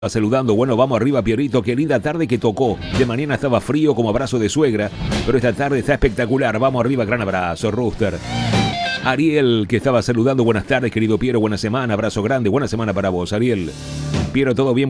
Saludando, bueno, vamos arriba, Pierrito, qué linda tarde que tocó. De mañana estaba frío como abrazo de suegra, pero esta tarde está espectacular. Vamos arriba, gran abrazo, Rooster. Ariel, que estaba saludando, buenas tardes, querido Piero, buena semana, abrazo grande, buena semana para vos, Ariel. Piero, ¿todo bien?